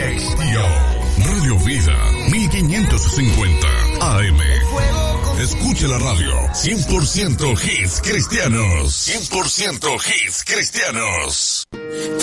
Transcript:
XTO. Radio Vida 1550 AM. Escuche la radio 100% hits cristianos. 100% hits cristianos.